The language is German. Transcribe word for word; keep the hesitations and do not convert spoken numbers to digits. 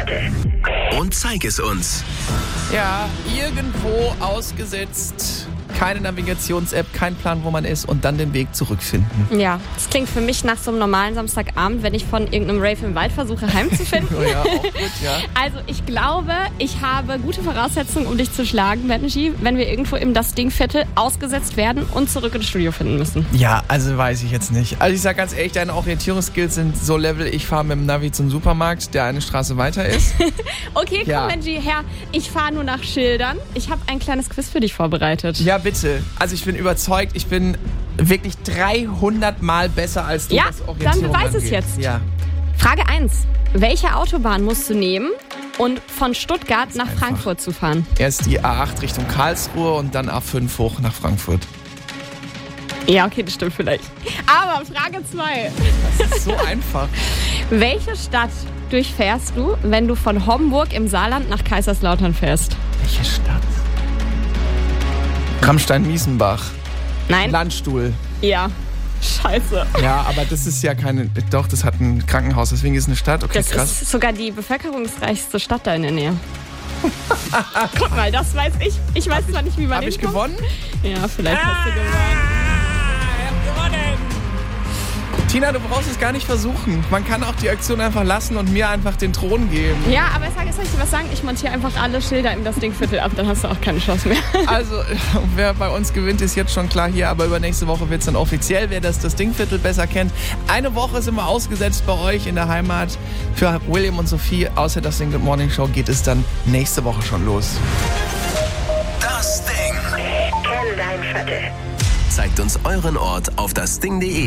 Viertel. Und zeig es uns. Ja, irgendwo ausgesetzt. Keine Navigations-App, kein Plan, wo man ist und dann den Weg zurückfinden. Ja, das klingt für mich nach so einem normalen Samstagabend, wenn ich von irgendeinem Rave im Wald versuche heimzufinden. Oh ja, auch gut, ja. Also ich glaube, ich habe gute Voraussetzungen, um dich zu schlagen, Benji, wenn wir irgendwo im Das Ding-Viertel ausgesetzt werden und zurück ins Studio finden müssen. Ja, also weiß ich jetzt nicht. Also ich sag ganz ehrlich, deine Orientierungsskills sind so Level, ich fahre mit dem Navi zum Supermarkt, der eine Straße weiter ist. Okay, komm Ja. Benji, her. Ich fahre nur nach Schildern. Ich habe ein kleines Quiz für dich vorbereitet. Ja, bitte. Also ich bin überzeugt, ich bin wirklich dreihundert Mal besser als du, Ja, was Orientierung dann beweis es angeht. jetzt. Ja. Frage eins. Welche Autobahn musst du nehmen, um von Stuttgart nach einfach. Frankfurt zu fahren? Erst die A acht Richtung Karlsruhe und dann A fünf hoch nach Frankfurt. Ja, okay, das stimmt vielleicht. Aber Frage zwei. Das ist so einfach. Welche Stadt durchfährst du, wenn du von Homburg im Saarland nach Kaiserslautern fährst? Welche Stadt? Rammstein-Miesenbach. Nein? Landstuhl. Ja. Scheiße. Ja, aber das ist ja keine... Doch, das hat ein Krankenhaus, deswegen ist es eine Stadt. Okay, Das krass. ist sogar die bevölkerungsreichste Stadt da in der Nähe. Guck mal, das weiß ich. Ich weiß zwar nicht, wie man Habe ich hinkommt. gewonnen? Ja, vielleicht hast du gewonnen. Tina, du brauchst es gar nicht versuchen. Man kann auch die Aktion einfach lassen und mir einfach den Thron geben. Ja, aber sag, soll ich dir was sagen? Ich montiere einfach alle Schilder in das Dingviertel ab, dann hast du auch keine Chance mehr. Also, wer bei uns gewinnt, ist jetzt schon klar hier, aber übernächste Woche wird es dann offiziell, wer das, das Dingviertel besser kennt. Eine Woche sind wir ausgesetzt bei euch in der Heimat für William und Sophie. Außer das Ding Good Morning Show geht es dann nächste Woche schon los. Das Ding. Kenn dein Viertel. Zeigt uns euren Ort auf das Ding punkt de.